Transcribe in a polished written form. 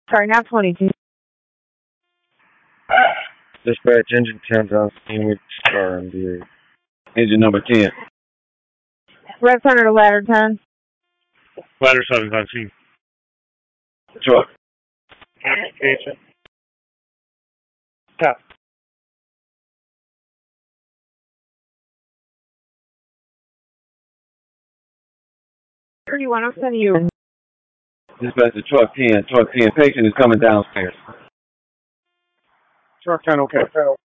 Sorry, not 22. Dispatch engine 10 on scene with star MDA. Engine number 10. Red Thunder to ladder 10. Ladder 7's on scene. Truck. Application. Top. 31, I'm sending you. Dispatch to truck 10. Truck 10. Patient is coming downstairs. Truck 10, okay.